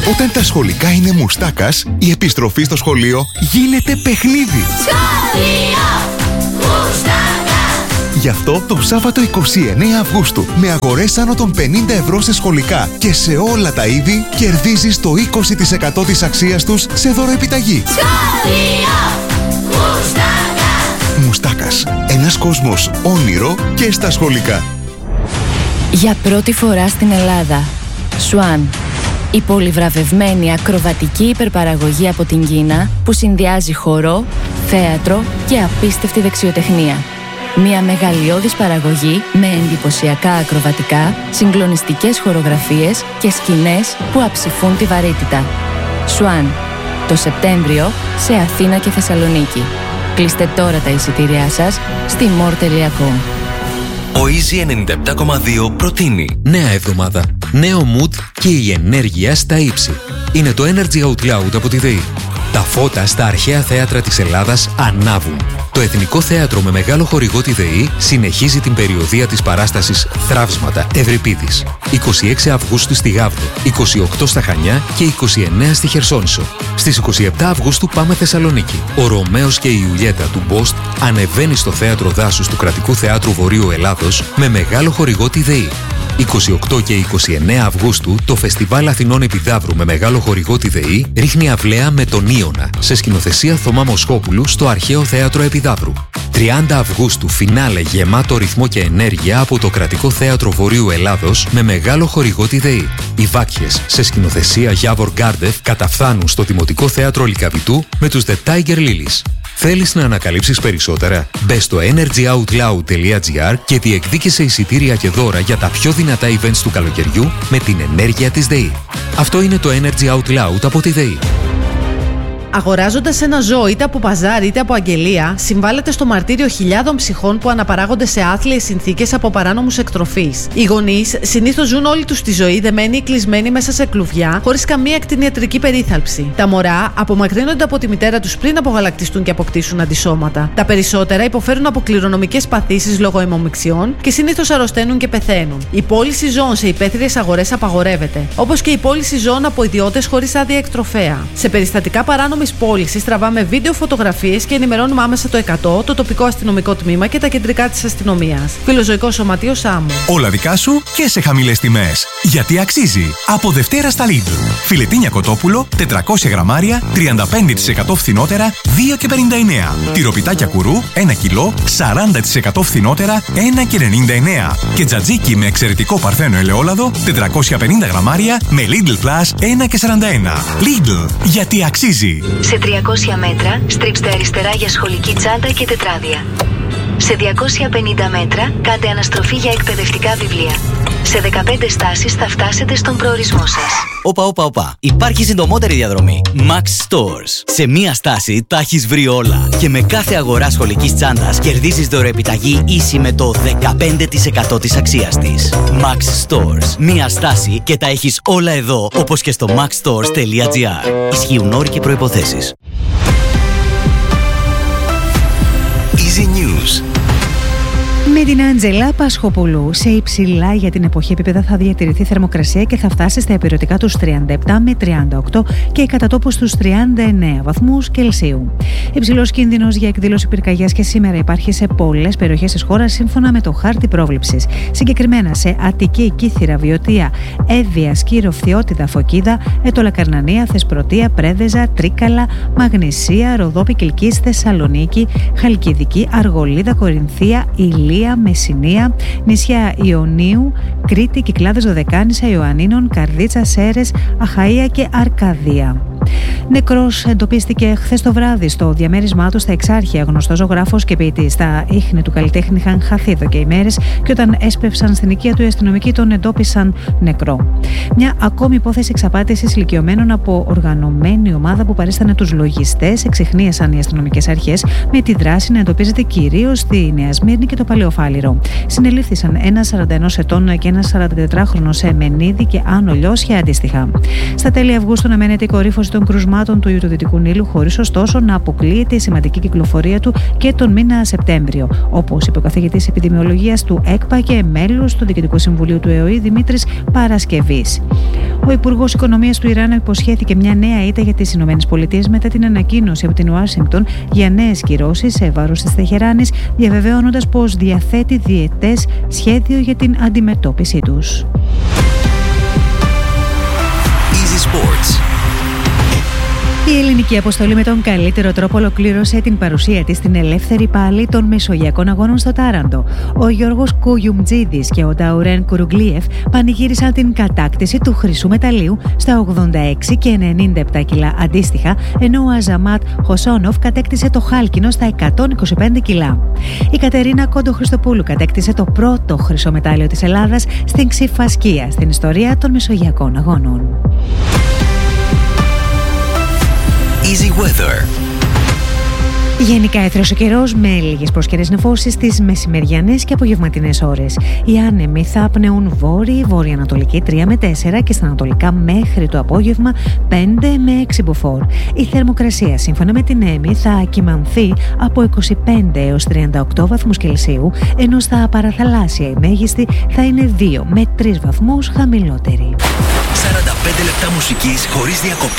Όταν τα σχολικά είναι μουστάκας, η επιστροφή στο σχολείο γίνεται παιχνίδι. Σχολείο Μουστάκα. Γι' αυτό το Σάββατο 29 Αυγούστου, με αγορές άνω των 50 ευρώ σε σχολικά και σε όλα τα είδη, κερδίζεις το 20% της αξίας τους σε δωροεπιταγή. Σχολείο Μουστάκα. Μουστάκας. Ένας κόσμος όνειρο και στα σχολικά. Για πρώτη φορά στην Ελλάδα, Swan. Η πολυβραβευμένη ακροβατική υπερπαραγωγή από την Κίνα που συνδυάζει χορό, θέατρο και απίστευτη δεξιοτεχνία. Μια μεγαλειώδης παραγωγή με εντυπωσιακά ακροβατικά, συγκλονιστικές χορογραφίες και σκηνές που αψηφούν τη βαρύτητα. Swan. Το Σεπτέμβριο σε Αθήνα και Θεσσαλονίκη. Κλείστε τώρα τα εισιτήριά σας στη more.com. Ο Easy 97,2 προτείνει νέα εβδομάδα, νέο mood και η ενέργεια στα ύψη. Είναι το Energy Out Loud από τη ΔΕΗ. Τα φώτα στα αρχαία θέατρα της Ελλάδας ανάβουν. Το Εθνικό Θέατρο με μεγάλο χορηγό τη ΔΕΗ συνεχίζει την περιοδεία της παράστασης Θραύσματα Ευρυπίδης. 26 Αυγούστου στη Γάβδο, 28 στα Χανιά και 29 στη Χερσόνησο. Στις 27 Αυγούστου πάμε Θεσσαλονίκη. Ο Ρωμαίος και η Ιουλιέτα του Μπόστ ανεβαίνει στο Θέατρο Δάσους του Κρατικού Θεάτρου Βορείου Ελλάδος με μεγάλο χορηγό τη ΔΕΗ. 28 και 29 Αυγούστου το Φεστιβάλ Αθηνών Επιδαύρου με μεγάλο χορηγό τη ΔΕΗ ρίχνει αυλαία με τον Ήωνα σε σκηνοθεσία Θωμά Μοσχόπουλου στο Αρχαίο Θέατρο Επιδαύρου. 30 Αυγούστου φινάλε γεμάτο ρυθμό και ενέργεια από το Κρατικό Θέατρο Βορείου Ελλάδος με μεγάλο χορηγό τη ΔΕΗ. Οι Βάκχες σε σκηνοθεσία Γιάβορ Γκάρντεφ καταφθάνουν στο Δημοτικό Θέατρο Λυκαβητού με τους The Tiger Lilies. Θέλεις να ανακαλύψεις περισσότερα? Μπες στο energyoutloud.gr και διεκδίκησε εισιτήρια και δώρα για τα πιο δυνατά events του καλοκαιριού με την ενέργεια της ΔΕΗ. Αυτό είναι το Energy Out Loud από τη ΔΕΗ. Αγοράζοντας ένα ζώο είτε από παζάρι είτε από αγγελία, συμβάλλεται στο μαρτύριο χιλιάδων ψυχών που αναπαράγονται σε άθλιες συνθήκες από παράνομους εκτροφείς. Οι γονείς συνήθως ζουν όλη τους τη ζωή δεμένοι ή κλεισμένοι μέσα σε κλουβιά, χωρίς καμία κτηνιατρική περίθαλψη. Τα μωρά απομακρύνονται από τη μητέρα τους πριν απογαλακτιστούν και αποκτήσουν αντισώματα. Τα περισσότερα υποφέρουν από κληρονομικές παθήσεις λόγω αιμομιξιών και συνήθως αρρωσταίνουν και πεθαίνουν. Η πώληση ζώων σε υπαίθριες αγορές απαγορεύεται, όπως και η πώληση ζώων από ιδιώτες χωρίς άδεια εκτροφέα. Σε περιστατικά παράνομης πώλησης τραβάμε βίντεο, φωτογραφίες και ενημερώνουμε άμεσα το 100, το τοπικό αστυνομικό τμήμα και τα κεντρικά της αστυνομίας. Φιλοζωικό Σωματείο Σάμου. Όλα δικά σου και σε χαμηλές τιμές. Γιατί αξίζει. Από Δευτέρα στα Lidl. Φιλετίνια κοτόπουλο 400 γραμμάρια 35% φθηνότερα 2,59. Τυροπιτάκια κουρού 1 κιλό 40% φθηνότερα 1,99. Και τζατζίκι με εξαιρετικό παρθένο ελαιόλαδο 450 γραμμάρια με Lidl Plus 1,41. Lidl. Γιατί αξίζει. Σε 300 μέτρα στρίψτε αριστερά για σχολική τσάντα και τετράδια. Σε 250 μέτρα κάντε αναστροφή για εκπαιδευτικά βιβλία. Σε 15 στάσεις θα φτάσετε στον προορισμό σας. Όπα. Υπάρχει συντομότερη διαδρομή. Max Stores. Σε μία στάση τα έχεις βρει όλα. Και με κάθε αγορά σχολικής τσάντας κερδίζεις δωρεοεπιταγή ίση με το 15% της αξίας της. Max Stores. Μία στάση και τα έχεις όλα εδώ, όπως και στο maxstores.gr. Ισχύουν όροι και προϋποθέσεις. Easy News. Με την Άντζελα Πασχοπούλου, σε υψηλά για την εποχή επίπεδα θα διατηρηθεί θερμοκρασία και θα φτάσει στα υπηρετικά τους 37 με 38 και κατά τόπους στους 39 βαθμούς Κελσίου. Υψηλός κίνδυνος για εκδήλωση πυρκαγιάς και σήμερα υπάρχει σε πολλές περιοχές της χώρας σύμφωνα με το χάρτη πρόβλεψης. Συγκεκριμένα σε Αττική, Κύθυρα, Βιωτία, Εύβοια, Σκύρο, Φθιώτιδα, Φωκίδα, Ετωλακαρνανία, Θεσπρωτεία, Πρέδεζα, Τρίκαλα, Μαγνησία, Ροδόπη, Κιλκής, Θεσσαλονίκη, Χαλκιδική, Αργολίδα, Κορινθία, Ηλία, Μεσσηνία, νησιά Ιωνίου, Κρήτη, Κυκλάδες, Δωδεκάνησα, Ιωαννίνων, Καρδίτσα, Σέρες, Αχαΐα και Αρκαδία. Νεκρός εντοπίστηκε χθες το βράδυ στο διαμέρισμά του στα Εξάρχεια. Γνωστός ζωγράφος και ποιητής. Τα ίχνη του καλλιτέχνη είχαν χαθεί εδώ και ημέρες και όταν έσπευσαν στην οικία του οι αστυνομικοί τον εντόπισαν νεκρό. Μια ακόμη υπόθεση εξαπάτησης ηλικιωμένων από οργανωμένη ομάδα που παρίστανε τους λογιστές εξιχνίασαν οι αστυνομικές αρχές, με τη δράση να εντοπίζεται κυρίως στη Νέα Σμύρνη και το Παλαιοφάλιρο. Συνελήφθησαν ένα 41 ετών και ένα 44χρονο σε Μενίδη και Άνω Λιώσια αντίστοιχα. Στα τέλη Αυγούστου αναμένεται η κορύφωση των κρουσμάτων αλλιευμάτων του Ιουδυτικού Νείλου, χωρίς ωστόσο να αποκλείεται η σημαντική κυκλοφορία του και τον μήνα Σεπτέμβριο, όπως είπε ο καθηγητής επιδημιολογίας του ΕΚΠΑ και μέλος του Διοικητικού Συμβουλίου του ΕΟΗ Δημήτρης Παρασκευής. Ο Υπουργός Οικονομίας του Ιράν υποσχέθηκε μια νέα ήττα για τις ΗΠΑ μετά την ανακοίνωση από την Ουάσιγκτον για νέες κυρώσεις σε βάρος της Τεχεράνης, διαβεβαιώνοντας πως διαθέτει διετές σχέδιο για την αντιμετώπιση τους. Easy Sports. Η ελληνική αποστολή με τον καλύτερο τρόπο ολοκλήρωσε την παρουσία της στην ελεύθερη πάλη των Μεσογειακών Αγώνων στο Τάραντο. Ο Γιώργος Κουγιουμτζίδης και ο Νταουρέν Κουρουγκλίεφ πανηγύρισαν την κατάκτηση του χρυσού μεταλλίου στα 86 και 97 κιλά αντίστοιχα, ενώ ο Αζαμάτ Χοσόνοφ κατέκτησε το χάλκινο στα 125 κιλά. Η Κατερίνα Κοντοχριστοπούλου κατέκτησε το πρώτο χρυσό μετάλλιο της Ελλάδας στην ξιφασκία στην ιστορία των Μεσογειακών Αγώνων. Easy Weather. Γενικά έθρος ο καιρός με λίγες προσκαιρές νεφώσεις στις μεσημεριανές και απογευματινές ώρες. Οι άνεμοι θα πνεούν βόρεια-ανατολική 3 με 4 και στα ανατολικά μέχρι το απόγευμα 5 με 6 μποφόρ. Η θερμοκρασία σύμφωνα με την ΕΜΗ θα κυμανθεί από 25 έως 38 βαθμούς Κελσίου, ενώ στα παραθαλάσσια η μέγιστη θα είναι 2 με 3 βαθμούς χαμηλότερη. 45 λεπτά μουσικής χωρίς διακοπή.